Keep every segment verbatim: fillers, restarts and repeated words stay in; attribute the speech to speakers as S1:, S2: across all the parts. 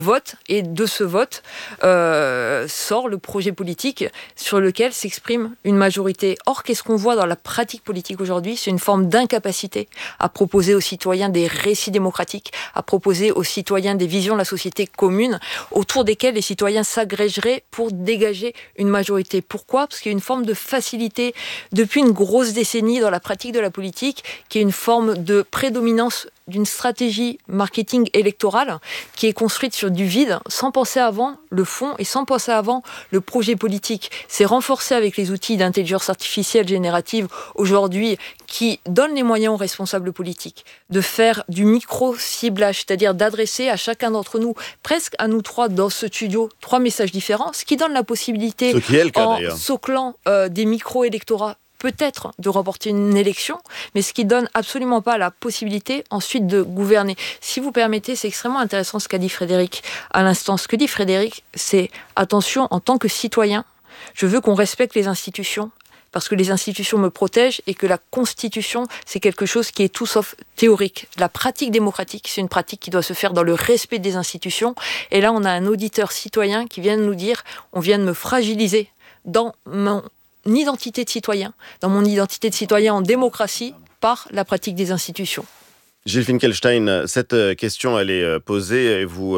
S1: vote, et de ce vote euh, sort le projet politique sur lequel s'exprime une majorité. Or, qu'est-ce qu'on voit dans la pratique politique aujourd'hui ? C'est une forme d'incapacité à proposer aux citoyens des récits démocratiques, à proposer aux citoyens des visions de la société commune autour desquelles les citoyens s'agrégeraient pour dégager une majorité. Pourquoi ? Parce qu'il y a une forme de facilité depuis une grosse décennie dans la pratique de la politique, qui est une forme de prédominance d'une stratégie marketing électorale qui est construite sur du vide, sans penser avant le fond et sans penser avant le projet politique. C'est renforcé avec les outils d'intelligence artificielle générative aujourd'hui qui donnent les moyens aux responsables politiques de faire du micro-ciblage, c'est-à-dire d'adresser à chacun d'entre nous, presque à nous trois dans ce studio, trois messages différents, ce qui donne la possibilité,
S2: ce qui est le cas,
S1: en
S2: d'ailleurs.
S1: soclant euh, des micro-électorats, peut-être de remporter une élection, mais ce qui donne absolument pas la possibilité ensuite de gouverner. Si vous permettez, c'est extrêmement intéressant ce qu'a dit Frédéric à l'instant. Ce que dit Frédéric, c'est attention, en tant que citoyen, je veux qu'on respecte les institutions, parce que les institutions me protègent et que la Constitution, c'est quelque chose qui est tout sauf théorique. La pratique démocratique, c'est une pratique qui doit se faire dans le respect des institutions. Et là, on a un auditeur citoyen qui vient de nous dire, on vient de me fragiliser dans mon identité de citoyen, dans mon identité de citoyen en démocratie, par la pratique des institutions.
S2: Gilles Finkelstein, cette question, elle est posée et vous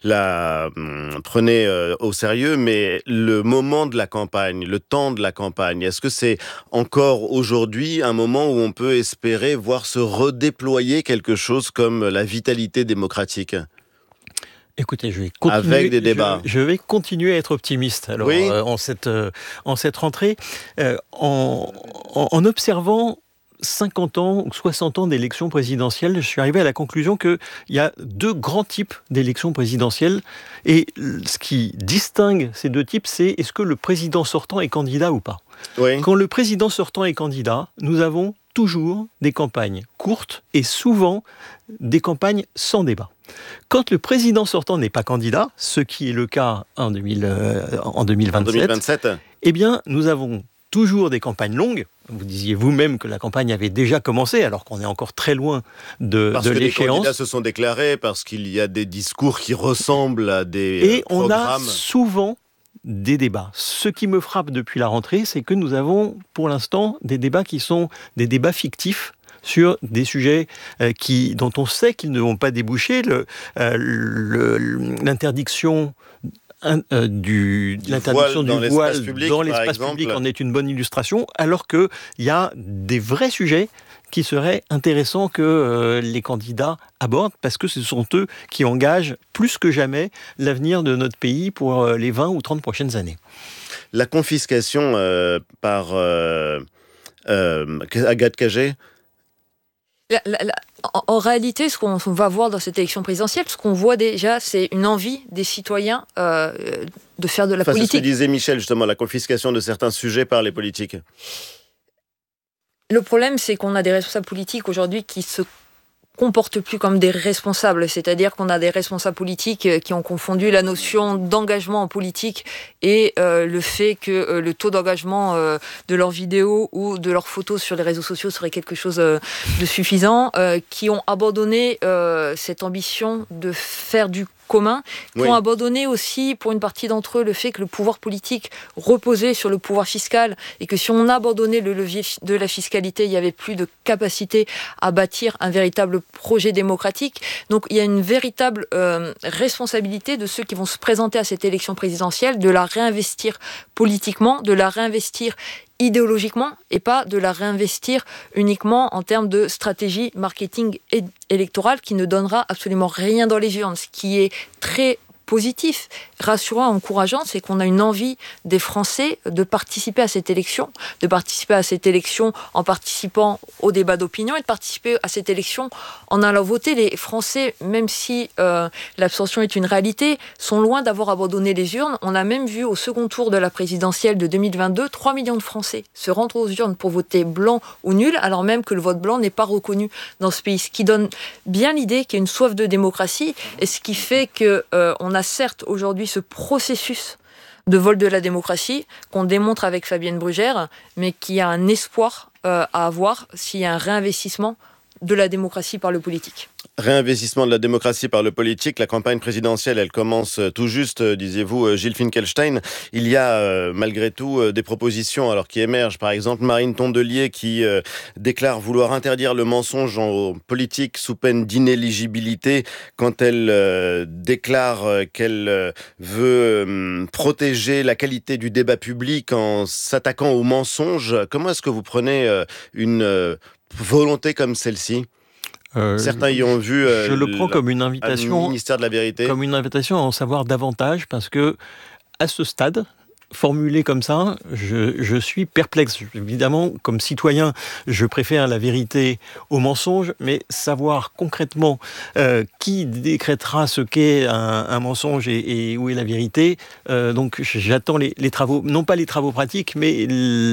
S2: la prenez au sérieux, mais le moment de la campagne, le temps de la campagne, est-ce que c'est encore aujourd'hui un moment où on peut espérer voir se redéployer quelque chose comme la vitalité démocratique ?
S3: Écoutez, je vais continuer,
S2: avec des débats.
S3: Je, je vais continuer à être optimiste. Alors,
S2: oui.
S3: euh, en cette euh, en cette rentrée, euh, en, en, en observant cinquante ans ou soixante ans d'élections présidentielles, je suis arrivé à la conclusion qu'il y a deux grands types d'élections présidentielles. Et ce qui distingue ces deux types, c'est est-ce que le président sortant est candidat ou pas ?
S2: Oui.
S3: Quand le président sortant est candidat, nous avons toujours des campagnes courtes et souvent des campagnes sans débat. Quand le président sortant n'est pas candidat, ce qui est le cas en, deux mille, euh, en deux mille vingt-sept,
S2: en deux mille vingt-sept,
S3: eh bien, nous avons toujours des campagnes longues. Vous disiez vous-même que la campagne avait déjà commencé, alors qu'on est encore très loin de,
S2: parce
S3: de
S2: que
S3: l'échéance.
S2: Les candidats se sont déclarés, parce qu'il y a des discours qui ressemblent à des
S3: Et
S2: euh, programmes.
S3: on a souvent des débats. Ce qui me frappe depuis la rentrée, c'est que nous avons pour l'instant des débats qui sont des débats fictifs sur des sujets euh, qui, dont on sait qu'ils ne vont pas déboucher. Le, euh, le, l'interdiction Un, euh, du,
S2: du
S3: l'interdiction
S2: voile
S3: du
S2: dans
S3: voile
S2: l'espace public,
S3: dans l'espace public en est une bonne illustration, alors qu'il y a des vrais sujets qui seraient intéressants que euh, les candidats abordent, parce que ce sont eux qui engagent plus que jamais l'avenir de notre pays pour euh, les vingt ou trente prochaines années.
S2: La confiscation euh, par euh, euh, Agathe Cagé.
S1: La, la, la, en, en réalité, ce qu'on va voir dans cette élection présidentielle, ce qu'on voit déjà, c'est une envie des citoyens euh, de faire de la
S2: enfin,
S1: politique.
S2: C'est ce que disait Michel, justement, la confiscation de certains sujets par les politiques.
S1: Le problème, c'est qu'on a des responsables politiques aujourd'hui qui se comportent plus comme des responsables, c'est-à-dire qu'on a des responsables politiques qui ont confondu la notion d'engagement en politique et euh, le fait que euh, le taux d'engagement euh, de leurs vidéos ou de leurs photos sur les réseaux sociaux serait quelque chose euh, de suffisant, euh, qui ont abandonné euh, cette ambition de faire du commun, qui
S2: oui.
S1: ont abandonné aussi, pour une partie d'entre eux, le fait que le pouvoir politique reposait sur le pouvoir fiscal et que si on abandonnait le levier de la fiscalité, il n'y avait plus de capacité à bâtir un véritable projet démocratique. Donc il y a une véritable euh, responsabilité de ceux qui vont se présenter à cette élection présidentielle, de la réinvestir politiquement, de la réinvestir idéologiquement et pas de la réinvestir uniquement en termes de stratégie marketing et électorale qui ne donnera absolument rien dans les urnes. Ce qui est très positif, rassurant, encourageant, c'est qu'on a une envie des Français de participer à cette élection, de participer à cette élection en participant au débat d'opinion et de participer à cette élection en allant voter. Les Français, même si euh, l'abstention est une réalité, sont loin d'avoir abandonné les urnes. On a même vu au second tour de la présidentielle de deux mille vingt-deux, trois millions de Français se rendre aux urnes pour voter blanc ou nul, alors même que le vote blanc n'est pas reconnu dans ce pays. Ce qui donne bien l'idée qu'il y a une soif de démocratie et ce qui fait qu'on euh, a certes aujourd'hui ce processus de vol de la démocratie qu'on démontre avec Fabienne Brugère, mais qui a un espoir euh, à avoir s'il y a un réinvestissement de la démocratie par le politique.
S2: Réinvestissement de la démocratie par le politique. La campagne présidentielle, elle commence tout juste, disiez-vous, Gilles Finkelstein. Il y a euh, malgré tout euh, des propositions alors qui émergent. Par exemple, Marine Tondelier qui euh, déclare vouloir interdire le mensonge en politique sous peine d'inéligibilité quand elle euh, déclare euh, qu'elle euh, veut euh, protéger la qualité du débat public en s'attaquant aux mensonges. Comment est-ce que vous prenez euh, une euh, volonté comme celle-ci ? Euh, Certains y ont vu. Euh,
S3: je le prends comme une invitation,
S2: ministère de la Vérité.
S3: Comme une invitation à en savoir davantage, parce que à ce stade, formulé comme ça, je, je suis perplexe. Évidemment, comme citoyen, je préfère la vérité au mensonge, mais savoir concrètement euh, qui décrétera ce qu'est un, un mensonge et, et où est la vérité. Euh, donc, j'attends les, les travaux, non pas les travaux pratiques, mais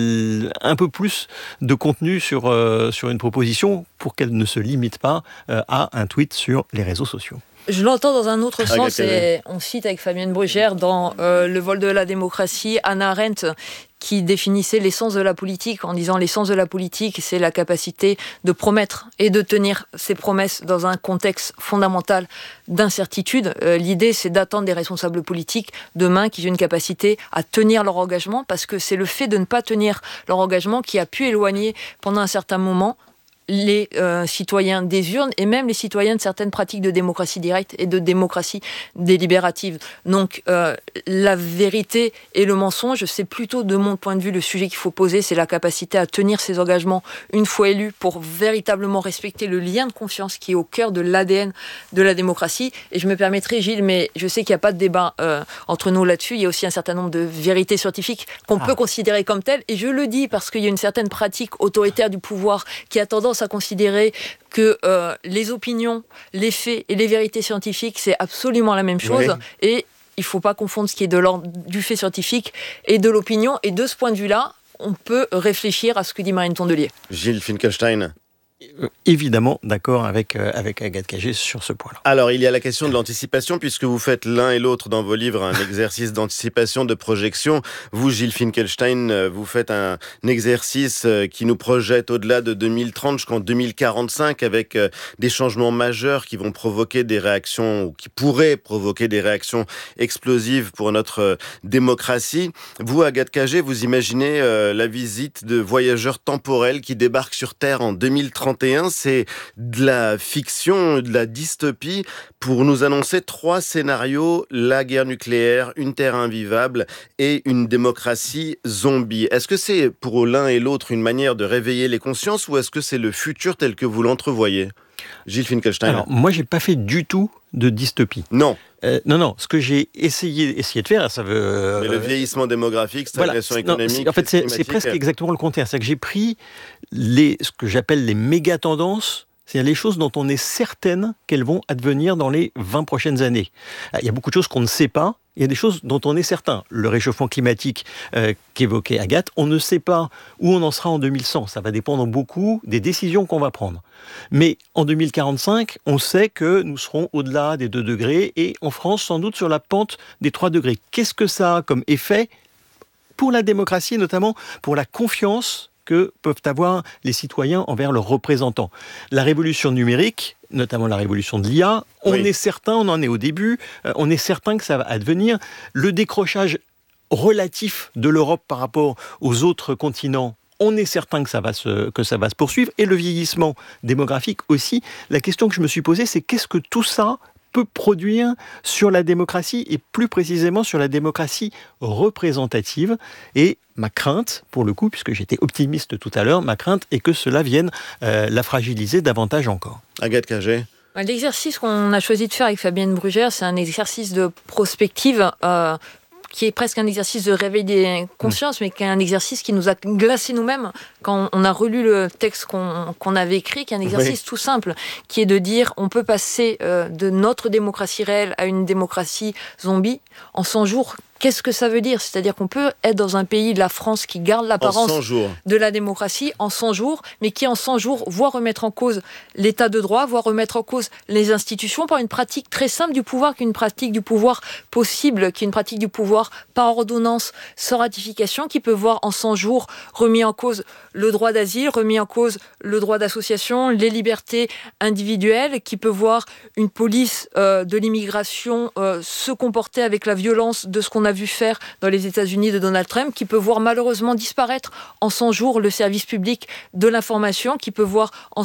S3: l, un peu plus de contenu sur, euh, sur une proposition pour qu'elle ne se limite pas euh, à un tweet sur les réseaux sociaux.
S1: Je l'entends dans un autre sens, et on cite avec Fabienne Brugère dans euh, Le vol de la démocratie, Hannah Arendt, qui définissait l'essence de la politique en disant l'essence de la politique, c'est la capacité de promettre et de tenir ses promesses dans un contexte fondamental d'incertitude. Euh, l'idée, c'est d'attendre des responsables politiques demain qui ont une capacité à tenir leur engagement, parce que c'est le fait de ne pas tenir leur engagement qui a pu éloigner pendant un certain moment les euh, citoyens des urnes et même les citoyens de certaines pratiques de démocratie directe et de démocratie délibérative. Donc euh, la vérité et le mensonge, c'est plutôt de mon point de vue le sujet qu'il faut poser, c'est la capacité à tenir ses engagements une fois élus pour véritablement respecter le lien de confiance qui est au cœur de l'A D N de la démocratie. Et je me permettrai, Gilles, mais je sais qu'il n'y a pas de débat euh, entre nous là-dessus, il y a aussi un certain nombre de vérités scientifiques qu'on ah. peut considérer comme telles, et je le dis parce qu'il y a une certaine pratique autoritaire du pouvoir qui a tendance à considérer que euh, les opinions, les faits et les vérités scientifiques, c'est absolument la même chose. Oui. Et il ne faut pas confondre ce qui est de l'ordre du fait scientifique et de l'opinion. Et de ce point de vue-là, on peut réfléchir à ce que dit Marine Tondelier.
S2: Gilles Finkelstein.
S3: Évidemment d'accord avec, euh, avec Agathe Cagé sur ce point-là.
S2: Alors, il y a la question de l'anticipation, puisque vous faites l'un et l'autre dans vos livres un exercice d'anticipation, de projection. Vous, Gilles Finkelstein, vous faites un exercice qui nous projette au-delà de deux mille trente jusqu'en deux mille quarante-cinq, avec des changements majeurs qui vont provoquer des réactions, ou qui pourraient provoquer des réactions explosives pour notre démocratie. Vous, Agathe Cagé, vous imaginez la visite de voyageurs temporels qui débarquent sur Terre en deux mille trente et un, c'est de la fiction, de la dystopie, pour nous annoncer trois scénarios: la guerre nucléaire, une terre invivable et une démocratie zombie. Est-ce que c'est pour l'un et l'autre une manière de réveiller les consciences, ou est-ce que c'est le futur tel que vous l'entrevoyez ? Gilles Finkelstein.
S3: Alors, moi, j'ai pas fait du tout de dystopie.
S2: Non.
S3: Euh, non, non, ce que j'ai essayé, essayé de faire, ça veut... Euh,
S2: Mais le vieillissement démographique, stagflation
S3: voilà,
S2: économique...
S3: Non, en fait, c'est, c'est presque exactement le contraire. C'est que j'ai pris les, ce que j'appelle les méga-tendances, c'est-à-dire les choses dont on est certaine qu'elles vont advenir dans les vingt prochaines années. Il y a beaucoup de choses qu'on ne sait pas. Il y a des choses dont on est certain. Le réchauffement climatique euh, qu'évoquait Agathe, on ne sait pas où on en sera en deux mille cent. Ça va dépendre beaucoup des décisions qu'on va prendre. Mais en deux mille quarante-cinq, on sait que nous serons au-delà des deux degrés et en France, sans doute sur la pente des trois degrés. Qu'est-ce que ça a comme effet pour la démocratie, notamment pour la confiance que peuvent avoir les citoyens envers leurs représentants? La révolution numérique, notamment la révolution de l'I A, on oui. est certain, on en est au début, euh, on est certain que ça va advenir. Le décrochage relatif de l'Europe par rapport aux autres continents, on est certain que ça va se, que ça va se poursuivre. Et le vieillissement démographique aussi. La question que je me suis posée, c'est qu'est-ce que tout ça peut produire sur la démocratie, et plus précisément sur la démocratie représentative. Et ma crainte, pour le coup, puisque j'étais optimiste tout à l'heure, ma crainte est que cela vienne euh, la fragiliser davantage encore.
S2: Agathe Cagé.
S1: L'exercice qu'on a choisi de faire avec Fabienne Brugère, c'est un exercice de prospective euh, qui est presque un exercice de réveil des consciences, mmh. mais qui est un exercice qui nous a glacés nous-mêmes quand on a relu le texte qu'on, qu'on avait écrit, qui est un exercice oui. tout simple, qui est de dire on peut passer euh, de notre démocratie réelle à une démocratie zombie en cent jours. Qu'est-ce que ça veut dire ? C'est-à-dire qu'on peut être dans un pays, la France, qui garde l'apparence de la démocratie en cent jours, mais qui en cent jours voit remettre en cause l'état de droit, voit remettre en cause les institutions par une pratique très simple du pouvoir, qui est une pratique du pouvoir possible, qui est une pratique du pouvoir par ordonnance, sans ratification, qui peut voir en cent jours remis en cause le droit d'asile, remis en cause le droit d'association, les libertés individuelles, qui peut voir une police euh, de l'immigration euh, se comporter avec la violence de ce qu'on a vu faire dans les États-Unis de Donald Trump, qui peut voir malheureusement disparaître en cent jours le service public de l'information, qui peut voir en